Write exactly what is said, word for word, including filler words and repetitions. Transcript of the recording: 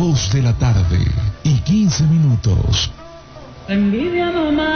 Dos de la tarde y quince minutos. Envidia no más.